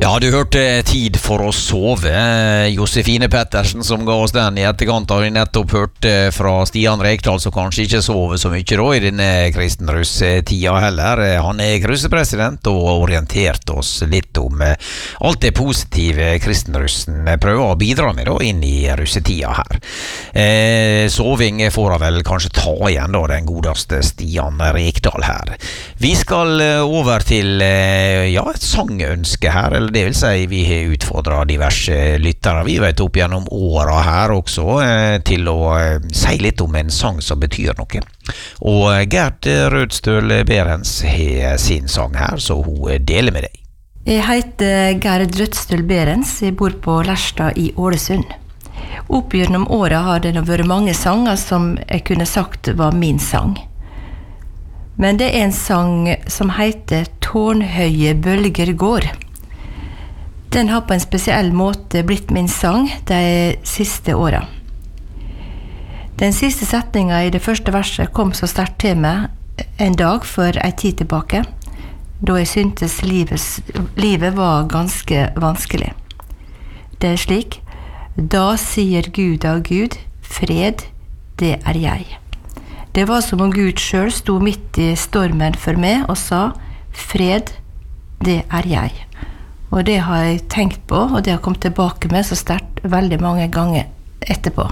Ja, du hørte Tid for å sove, Josefine Pettersen som ga oss den I etterkant har vi nettopp hørt fra Stian Rekdal som kanskje ikke sover så mye da I denne kristenruss-tida heller. Han krussepresident og orientert oss litt om alt det positive kristenrussen prøver å bidra med da inn I russetida her. Soving får han vel kanskje ta igjen da, den godeste Stian Rekdal her. Vi skal over til et sangønske her, eller det vil si vi har utfordret diverse lyttere. Vi vet opp gjennom åra her også til å si litt om en sang som betyr noe. Og Gerd Rødstøl Berens har sin sang her, så hun deler med deg. Jeg heter Gerd Rødstøl Berens, jeg bor på Lerstad I Ålesund. Opp gjennom åra har det vært mange sanger som jeg kunne sagt var min sang. Men det en sang som heter Tårnhøye bølger går. Den har på en spesiell måte blitt min sang de siste åra. Den siste setninga I det første verset kom så sterkt til meg en dag for en tid tilbake, da jeg syntes livet var ganske vanskelig. Det slik: Da sier Gud av Gud, fred, det jeg. Det var som om Gud selv sto midt I stormen for meg og sa, fred, det jeg. Og det har jeg tenkt på, og det har kommet tilbake med så sterkt veldig mange ganger etterpå.